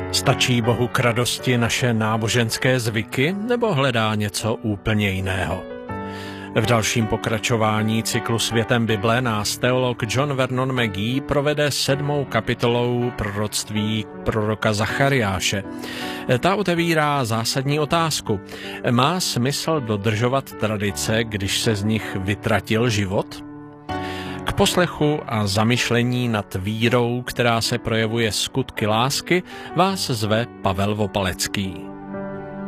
Stačí Bohu k radosti naše náboženské zvyky, nebo hledá něco úplně jiného? V dalším pokračování cyklu Světem Bible nás teolog John Vernon McGee provede 7. kapitolou proroctví proroka Zachariáše. Ta otevírá zásadní otázku. Má smysl dodržovat tradice, když se z nich vytratil život? K poslechu a zamyšlení nad vírou, která se projevuje skutky lásky, vás zve Pavel Vopalecký.